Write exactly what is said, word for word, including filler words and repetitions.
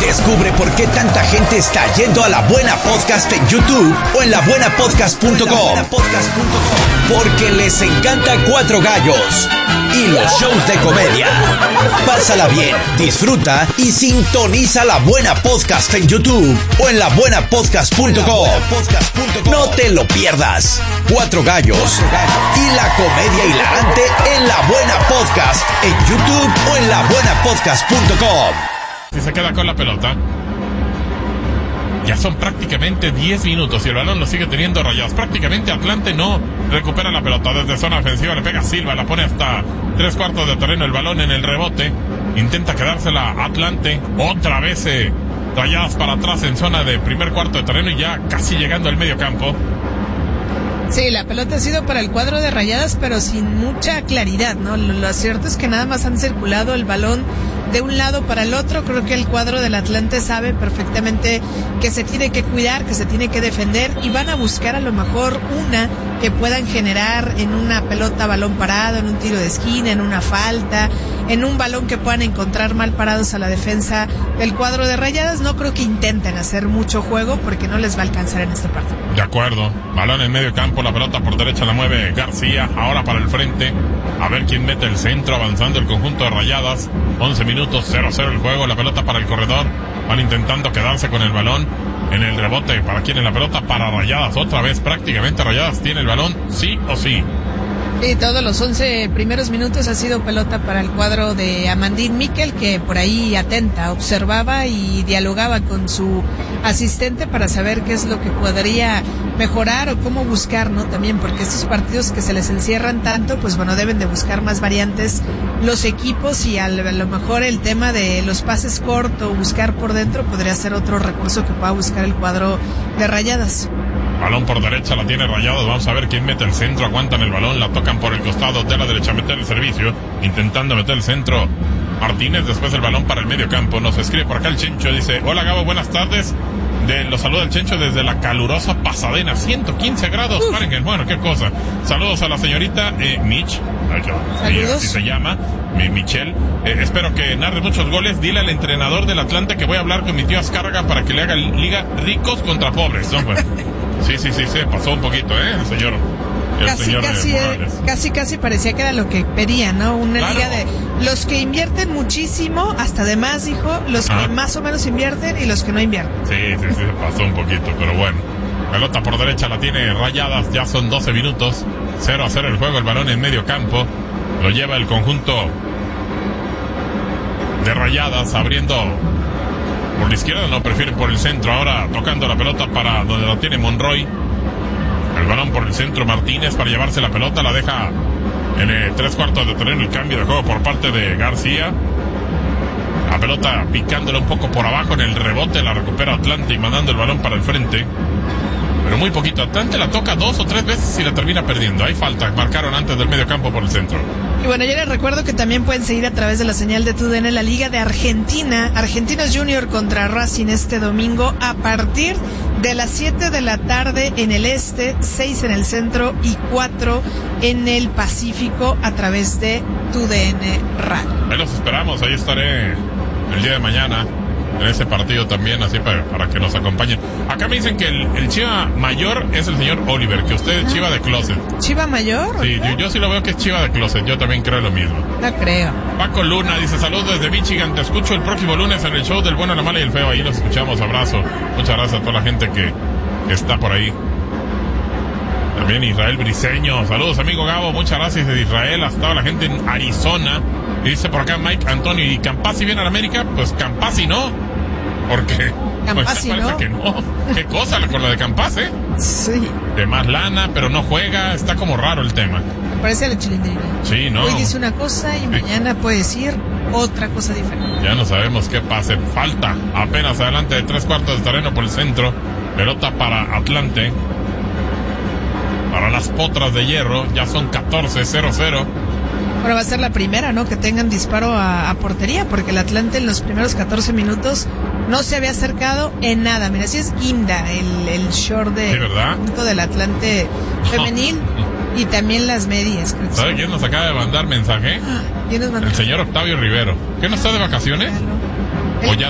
Descubre por qué tanta gente está yendo a La Buena Podcast en YouTube o en la buena podcast punto com. Porque les encanta Cuatro Gallos y los shows de comedia. Pásala bien, disfruta y sintoniza La Buena Podcast en YouTube o en la buena podcast punto com. No te lo pierdas. Cuatro Gallos y la comedia hilarante en La Buena Podcast en YouTube o en la buena podcast punto com. Si se queda con la pelota, ya son prácticamente diez minutos y el balón lo sigue teniendo Rayados. Prácticamente Atlante no recupera la pelota desde zona ofensiva, le pega Silva, la pone hasta tres cuartos de terreno, el balón en el rebote, intenta quedársela Atlante, otra vez eh, Rayados para atrás en zona de primer cuarto de terreno y ya casi llegando al medio campo. Sí, la pelota ha sido para el cuadro de Rayadas, pero sin mucha claridad, ¿no? Lo, lo cierto es que nada más han circulado el balón de un lado para el otro. Creo que el cuadro del Atlante sabe perfectamente que se tiene que cuidar, que se tiene que defender y van a buscar a lo mejor una que puedan generar en una pelota balón parado, en un tiro de esquina, en una falta, en un balón que puedan encontrar mal parados a la defensa del cuadro de Rayadas. No creo que intenten hacer mucho juego porque no les va a alcanzar en este partido. De acuerdo, balón en medio campo, la pelota por derecha la mueve García, ahora para el frente, a ver quién mete el centro, avanzando el conjunto de Rayadas, once minutos, cero cero el juego, la pelota para el corredor, van intentando quedarse con el balón, en el rebote, ¿para quién en la pelota? Para Rayadas, otra vez prácticamente Rayadas tiene el balón, sí o sí. Sí, todos los once primeros minutos ha sido pelota para el cuadro de Amandín Miquel, que por ahí atenta, observaba y dialogaba con su asistente para saber qué es lo que podría mejorar o cómo buscar, ¿no? También porque estos partidos que se les encierran tanto, pues bueno, deben de buscar más variantes los equipos y a lo mejor el tema de los pases cortos, buscar por dentro, podría ser otro recurso que pueda buscar el cuadro de Rayadas. Balón por derecha, la tiene Rayados, vamos a ver quién mete el centro, aguantan el balón, la tocan por el costado de la derecha, meter el servicio, intentando meter el centro Martínez, después el balón para el medio campo, nos escribe por acá el Chencho, dice, hola Gabo, buenas tardes, de, los saluda el Chencho desde la calurosa Pasadena, ciento quince grados, uh. Fahrenheit, bueno, qué cosa, saludos a la señorita eh, Mitch, así se llama, mi Michelle, eh, espero que narre muchos goles, dile al entrenador del Atlante que voy a hablar con mi tío Azcárraga para que le haga liga ricos contra pobres, ¿no? Pues, sí, sí, sí, sí, pasó un poquito, ¿eh? El señor. El casi, señor casi, eh, casi, casi parecía que era lo que pedía, ¿no? Una claro. liga de los que invierten muchísimo, hasta de más, dijo, los ah. que más o menos invierten y los que no invierten. Sí, sí, sí, pasó un poquito, pero bueno. Pelota por derecha la tiene Rayadas, ya son doce minutos, cero a cero el juego, el balón en medio campo, lo lleva el conjunto de Rayadas, abriendo por la izquierda, no, prefiere por el centro, ahora tocando la pelota para donde la tiene Monroy, el balón por el centro Martínez para llevarse la pelota, la deja en eh, tres cuartos de terreno, el cambio de juego por parte de García, la pelota picándola un poco por abajo en el rebote, la recupera Atlante y mandando el balón para el frente, pero muy poquito, Atlante la toca dos o tres veces y la termina perdiendo, hay falta, marcaron antes del medio campo por el centro. Y bueno, yo les recuerdo que también pueden seguir a través de la señal de TUDN en la Liga de Argentina, Argentinos Junior contra Racing este domingo a partir de las siete de la tarde en el este, seis en el centro y cuatro en el Pacífico a través de TUDN Radio. Ahí los esperamos, ahí estaré el día de mañana en ese partido también, así para, para que nos acompañen. Acá me dicen que el, el Chiva mayor es el señor Oliver, que usted es Chiva de closet. ¿Chiva mayor? Sí, yo, yo sí lo veo que es Chiva de closet, yo también creo lo mismo. No creo. Paco Luna dice, saludos desde Michigan, te escucho el próximo lunes en el show del bueno, la mala y el feo, ahí los escuchamos, abrazo. Muchas gracias a toda la gente que, que está por ahí. También Israel Briseño, saludos amigo Gabo, muchas gracias de Israel, hasta toda la gente en Arizona. Y dice por acá Mike Antonio, ¿y Campazzi viene a la América? Pues Campazzi no. Porque Campazzi, pues, parece ¿no? que no. Qué cosa con la de Campas, ¿eh? Sí. De más lana, pero no juega. Está como raro el tema. Me parece la chilindrina. Sí, ¿no? Hoy dice una cosa y sí. mañana puede decir otra cosa diferente. Ya no sabemos qué pase. Falta apenas adelante de tres cuartos de terreno por el centro. Pelota para Atlante. Para las potras de hierro. Ya son catorce cero cero. Ahora va a ser la primera, ¿no? Que tengan disparo a, a portería, porque el Atlante en los primeros catorce minutos no se había acercado en nada. Mira, así es Guinda, el, el short de, ¿sí, verdad? del Atlante femenil y también las medias. ¿Sabe quién nos acaba de mandar mensaje? ¿Quién nos mandó? El señor Octavio Rivero. ¿Qué no está de vacaciones? Claro. ¿O ya